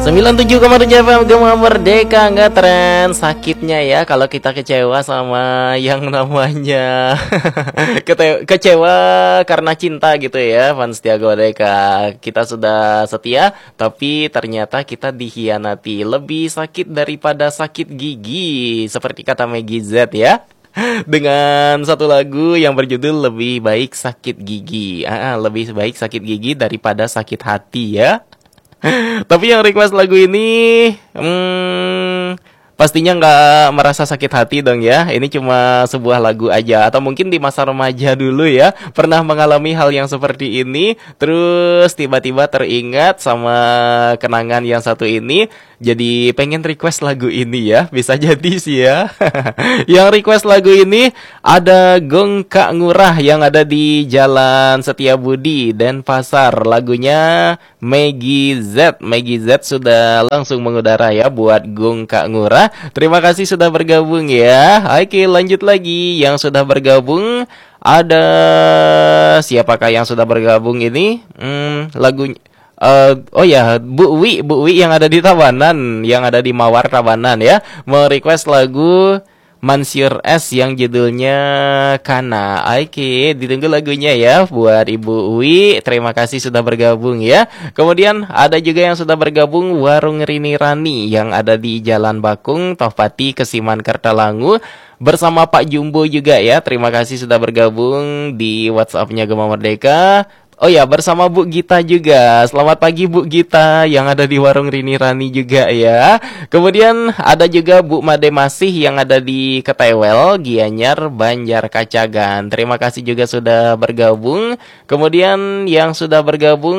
97,7 FM Gema Merdeka, nggak tren sakitnya ya kalau kita kecewa sama yang namanya kecewa karena cinta gitu ya. Fans Tiago Merdeka, kita sudah setia tapi ternyata kita dikhianati. Lebih sakit daripada sakit gigi, seperti kata Maggie Z ya. Dengan satu lagu yang berjudul Lebih Baik Sakit Gigi. Lebih baik sakit gigi daripada sakit hati ya. Tapi yang request lagu ini pastinya nggak merasa sakit hati dong ya. Ini cuma sebuah lagu aja. Atau mungkin di masa remaja dulu ya pernah mengalami hal yang seperti ini, terus tiba-tiba teringat sama kenangan yang satu ini, jadi pengen request lagu ini ya. Bisa jadi sih ya. Yang request lagu ini ada Gong Kak Ngurah yang ada di Jalan Setiabudi Denpasar. Lagunya Maggie Z. Maggie Z sudah langsung mengudara ya buat Gong Kak Ngurah. Terima kasih sudah bergabung ya. Oke, lanjut lagi. Yang sudah bergabung ada siapakah yang sudah bergabung ini? Lagunya oh ya, Bu Wi yang ada di Tabanan, yang ada di Mawar Tabanan ya, mau request lagu Mansur S yang judulnya Kana. Oke, ditunggu lagunya ya buat Ibu Wi. Terima kasih sudah bergabung ya. Kemudian ada juga yang sudah bergabung Warung Rini Rani yang ada di Jalan Bakung, Tohpati, Kesiman, Kertalangu, bersama Pak Jumbo juga ya. Terima kasih sudah bergabung di WhatsApp-nya Gema Merdeka. Oh ya, bersama Bu Gita juga. Selamat pagi Bu Gita yang ada di Warung Rini Rani juga ya. Kemudian ada juga Bu Made Masih yang ada di Ketewel, Gianyar, Banjar Kacagan. Terima kasih juga sudah bergabung. Kemudian yang sudah bergabung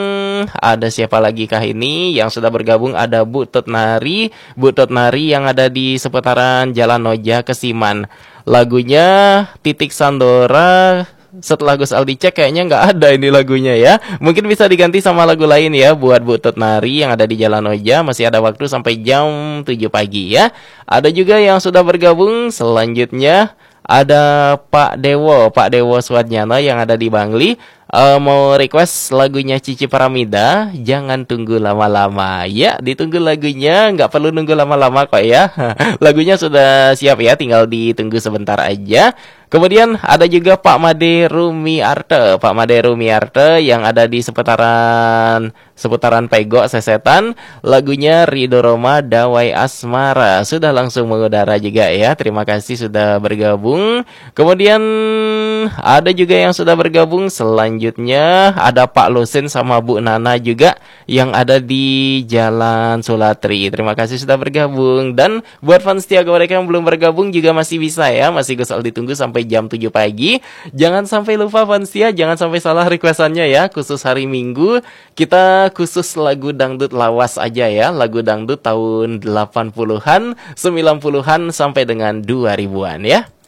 ada siapa lagi kah ini? Yang sudah bergabung ada Bu Tutnari. Bu Tutnari yang ada di seputaran Jalan Noja, Kesiman. Lagunya Titik Sandora. Setelah Gus Aldi cek kayaknya nggak ada ini lagunya ya. Mungkin bisa diganti sama lagu lain ya buat Bu Tutnari yang ada di Jalan Oja. Masih ada waktu sampai jam 7 pagi ya. Ada juga yang sudah bergabung. Selanjutnya ada Pak Dewo Swadnyana yang ada di Bangli. Mau request lagunya Cici Paramida, Jangan Tunggu Lama-Lama. Ya, ditunggu lagunya, nggak perlu nunggu lama-lama kok ya. Lagunya sudah siap ya, tinggal ditunggu sebentar aja. Kemudian ada juga Pak Made Rumiarte. Pak Made Rumiarte yang ada di seputaran Pego, Sesetan. Lagunya Ridho Roma, Dawai Asmara. Sudah langsung mengudara juga ya. Terima kasih sudah bergabung. Kemudian ada juga yang sudah bergabung. Selanjutnya ada Pak Lusin sama Bu Nana juga yang ada di Jalan Sulatri. Terima kasih sudah bergabung. Dan buat fans Tiago mereka yang belum bergabung juga masih bisa ya. Masih Gus Aldi tunggu sampai jam 7 pagi. Jangan sampai lupa fans ya, jangan sampai salah requestannya ya. Khusus hari Minggu kita khusus lagu dangdut lawas aja ya. Lagu dangdut tahun 80-an, 90-an sampai dengan 2000-an ya.